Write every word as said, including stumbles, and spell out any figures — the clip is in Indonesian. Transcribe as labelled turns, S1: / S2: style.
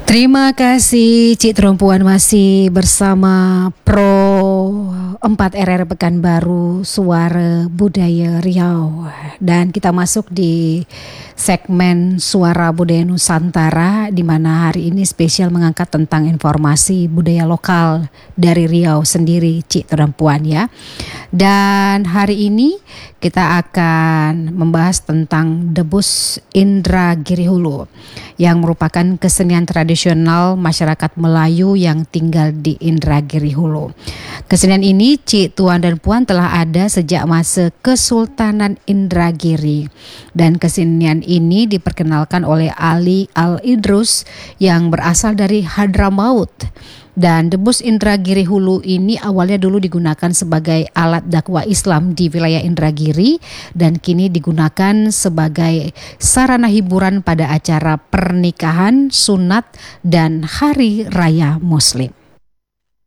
S1: Terima kasih Cik Terempuan, masih bersama Pro empat R R Pekanbaru Suara Budaya Riau. Dan kita masuk di segmen Suara Budaya Nusantara, di mana hari ini spesial mengangkat tentang informasi budaya lokal dari Riau sendiri, Cik Terempuan ya. Dan hari ini kita akan membahas tentang debus Indragiri Hulu yang merupakan kesenian tradisional masyarakat Melayu yang tinggal di Indragiri Hulu. Kesenian ini, Cik, Tuan dan Puan, telah ada sejak masa Kesultanan Indragiri. Dan kesenian ini diperkenalkan oleh Ali Al-Idrus yang berasal dari Hadramaut. Dan debus Indragiri Hulu ini awalnya dulu digunakan sebagai alat dakwah Islam di wilayah Indragiri dan kini digunakan sebagai sarana hiburan pada acara pernikahan, sunat, dan hari raya Muslim.